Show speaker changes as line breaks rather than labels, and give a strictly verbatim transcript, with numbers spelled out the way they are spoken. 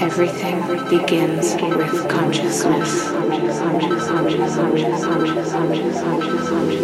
Everything begins with consciousness. Conscious, conscious, conscious, conscious, conscious, conscious, conscious, conscious.